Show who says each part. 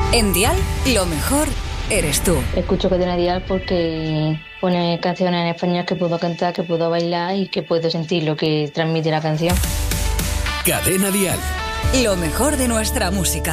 Speaker 1: En Dial, lo mejor eres tú.
Speaker 2: Escucho Cadena Dial porque pone canciones en español que puedo cantar, que puedo bailar y que puedo sentir lo que transmite la canción.
Speaker 3: Cadena Dial.
Speaker 1: Lo mejor de nuestra música.